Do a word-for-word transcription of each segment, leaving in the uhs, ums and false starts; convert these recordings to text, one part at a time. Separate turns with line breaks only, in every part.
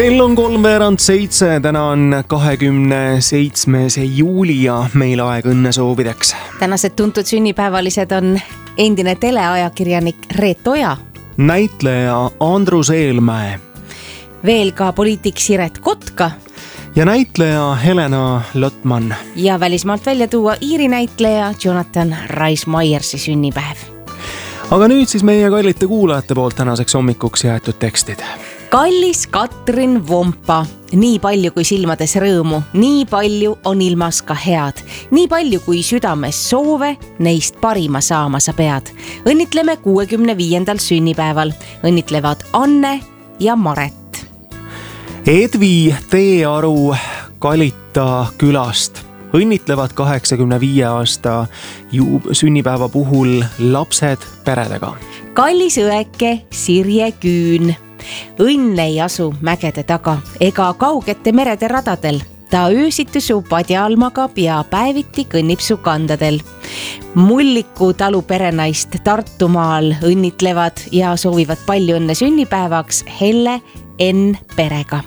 Kell on kolmveerand seitse, täna on kahekümne seitsmes juuli ja meil aeg õnnesoovideks.
Tänased tuntud sünnipäevalised on endine teleajakirjanik Reet Oja,
näitleja Andrus Eelmäe,
veel ka poliitik Siret Kotka
ja näitleja Helena Lotman
ja välismaalt välja tuua Iiri näitleja Jonathan Rhys-Meyersi sünnipäev.
Aga nüüd siis meie kallite kuulajate poolt tänaseks hommikuks jäetud tekstid.
Kallis Katrin Vompa, nii palju kui silmades rõõmu, nii palju on ilmas ka head. Nii palju kui südames soove, neist parima saama sa pead. Õnnitleme kuuekümne viiendal sünnipäeval. Õnnitlevad Anne ja Maret.
Edvi Teearu Kalita külast õnnitlevad kaheksakümne viie aasta sünnipäeva puhul lapsed peredega.
Kallis õeke Sirje Küün. Õnn ei asu mägede taga ega kaugete merede radadel. Ta öösitu su padja all magab ja päeviti kõnnib su kandadel. Mulliku talu perenaist Tartumaal õnnitlevad ja soovivad palju õnne sünnipäevaks Helle Enn perega.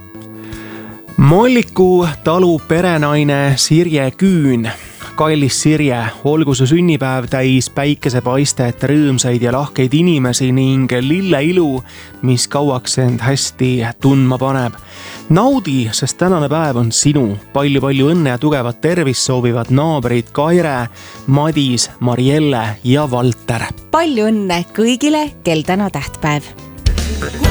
Mulliku talu perenaine Sirje Küün. Kallis Sirje, olgu su sünnipäev täis päikesepaistet, rõõmsaid ja lahkeid inimesi ning lille ilu, mis kauaks end hästi tundma paneb. Naudi, sest tänane päev on sinu. Palju-palju õnne ja tugevat tervist soovivad naabrid Kaire, Madis, Marielle ja Valter.
Palju õnne kõigile, kel täna tähtpäev.